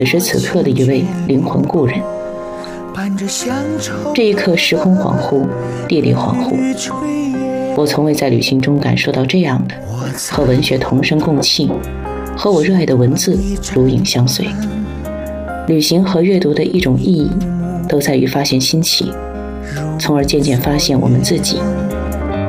此时此刻的一位灵魂故人。这一刻时空恍惚，地理恍惚，我从未在旅行中感受到这样的和文学同声共泣，和我热爱的文字如影相随。旅行和阅读的一种意义，都在于发现新奇，从而渐渐发现我们自己